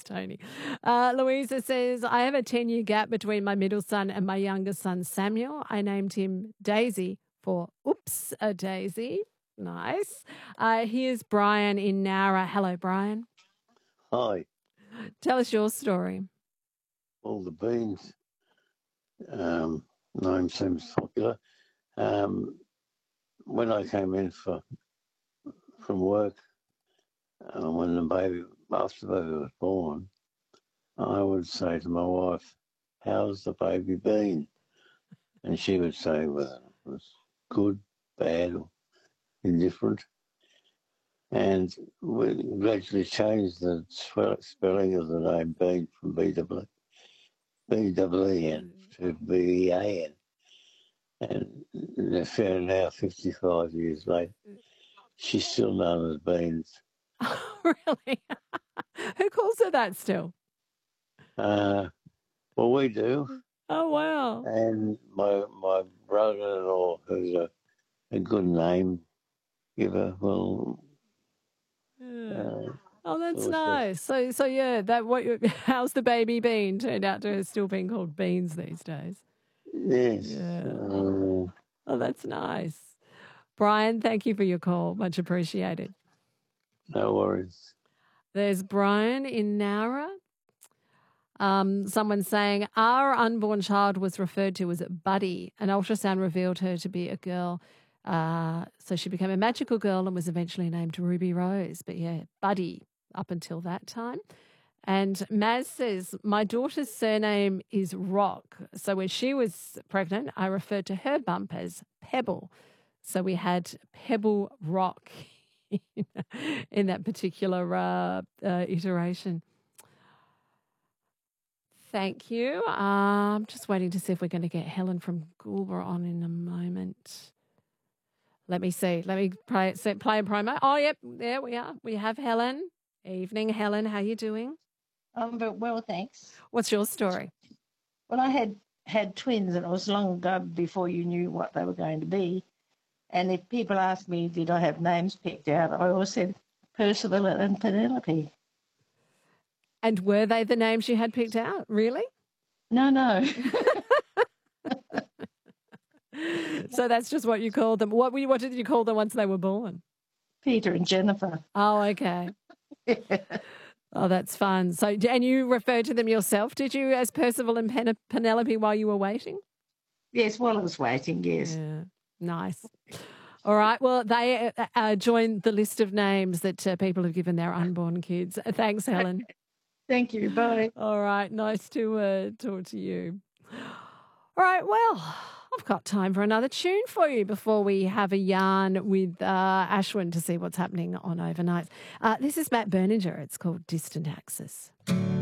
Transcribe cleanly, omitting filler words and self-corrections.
Tony. Louisa says, I have a 10-year gap between my middle son and my younger son, Samuel. I named him Daisy for oops, a daisy. Nice. Here's Brian in Nowra. Hello, Brian. Hi. Tell us your story. All the beans. Name seems popular. When I came in from work, when after the baby was born, I would say to my wife, "How's the baby been?" And she would say whether it was good, bad, or indifferent. And we gradually changed the spelling of the name Bean from B-E-E-N to B-E-A-N. And now, 55 years later, she's still known as Beans. Really? Who calls her that still? Well, we do. Oh, wow. And my brother-in-law, who's a good name giver, well... Oh, that's nice. So yeah, how's the baby been? Turned out to still being called Beans these days. Yes. Yeah. Oh, that's nice. Brian, thank you for your call. Much appreciated. No worries. There's Brian in Nowra. Someone saying our unborn child was referred to as Buddy. An ultrasound revealed her to be a girl. So she became a magical girl and was eventually named Ruby Rose. But yeah, Buddy up until that time. And Maz says, my daughter's surname is Rock. So when she was pregnant, I referred to her bump as Pebble. So we had Pebble Rock in that particular iteration. Thank you. I'm just waiting to see if we're going to get Helen from Goulburn on in a moment. Let me see. Let me play a promo. Oh, yep, there we are. We have Helen. Evening, Helen. How you doing? I'm very well, thanks. What's your story? Well, I had twins, and it was long ago before you knew what they were going to be. And if people asked me, did I have names picked out, I always said Percival and Penelope. And were they the names you had picked out? Really? No. So that's just what you called them. What did you call them once they were born? Peter and Jennifer. Oh, okay. Oh, that's fun. So, and you referred to them yourself, did you, as Percival and Penelope while you were waiting? Yes, while I was waiting, yes. Yeah, nice. All right. Well, they joined the list of names that people have given their unborn kids. Thanks, Helen. Thank you. Bye. All right. Nice to talk to you. All right. Well, I've got time for another tune for you before we have a yarn with Ashwin to see what's happening on overnights. This is Matt Berninger. It's called Distant Axis.